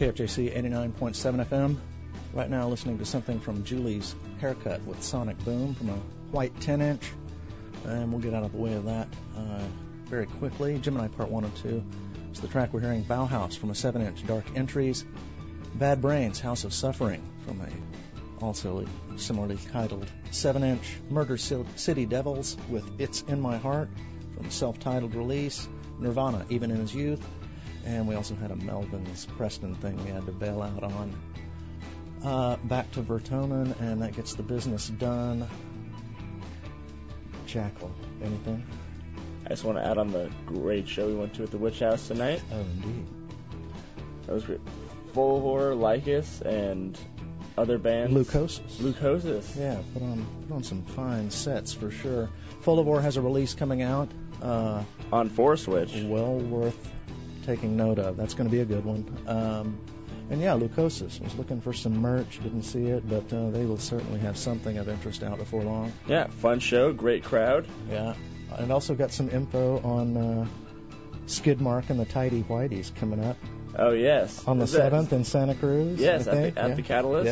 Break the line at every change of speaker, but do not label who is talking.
KFJC 89.7 FM. Right now listening to something from Julie's Haircut with Sonic Boom from a white 10-inch. And we'll get out of the way of that very quickly. Gemini Part 1 and 2. It's the track we're hearing, Bauhaus from a 7-inch Dark Entries. Bad Brains, House of Suffering from a also similarly titled 7-inch. Murder City Devils with It's in My Heart from a self-titled release. Nirvana, Even in His Youth. And we also had a Melvin's Preston thing we had to bail out on. Back to Vertonen, and that gets the business done. Jackal, anything?
I just want to add on the great show we went to at the Witch House tonight.
Oh, indeed.
That was great. Full of Horror, Lycus, and other bands. Leucosis.
Yeah, put on some fine sets for sure. Full of Horror has a release coming out.
On Force Witch.
Well worth taking note of. That's going to be a good one. And yeah, Leucosis. Was looking for some merch. Didn't see it, but they will certainly have something of interest out before long.
Yeah, fun show. Great crowd.
Yeah. And also got some info on Skidmark and the Tidy Whiteys coming up.
Oh, yes.
On the 7th in Santa Cruz.
Yes, at the Catalyst.